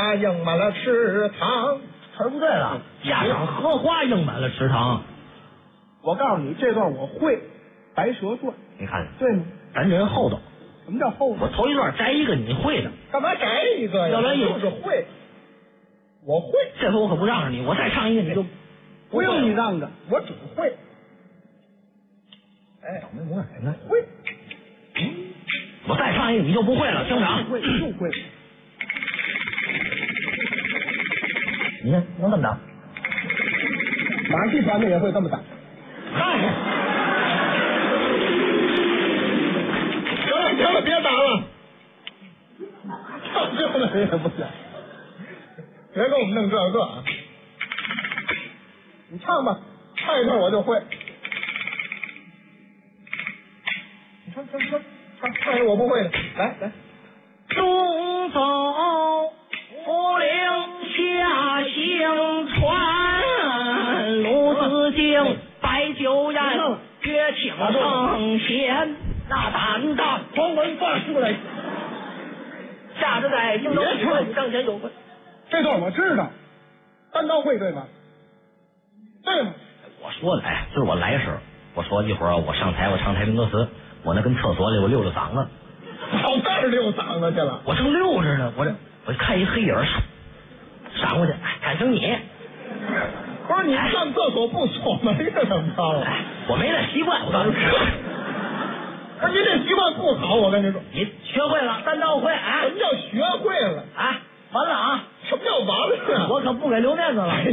花映满了池塘。 词儿不对了，架上荷花映满了池塘。 我告诉你，这段我会《白蛇传》， 你看对吗？ 咱这人厚道。 什么叫后？ 我头一段摘一个你会的， 干嘛摘一个呀？ 要不然就是会，我会。 这回我可不让着你，我再唱一个你就不用你让着，我只会。哎， 倒霉模样现在会。 我再唱一个你就不会了，厅长。 会就会。 你看能这么打？ 马戏团的也会这么打。 嗨， 行了，别打了。唱这个也不行，别给我们弄这个啊！你唱吧，唱一段我就会。你唱一个我不会的，来。 中走福陵下行船，鲁子敬摆酒宴，乐清成仙，那担当黄文范出来，下着在京东挣钱有份。 这段我知道，单刀会对吗？对吗？ 我说的，哎，就是我来时，我说一会儿我上台，我唱台民歌词，我那跟厕所里我溜着嗓子， 跑这儿溜嗓子去了。 我正溜着呢，我看一黑影闪过去，哎，感情你。 不是你上厕所不锁门是怎么着？ 哎，我没那习惯，我当时不是您这习惯不好，我跟你说。 你学会了单刀会，哎， 什么叫学会了？ 哎，完了啊！ 什么叫完了？ 我可不给留面子了。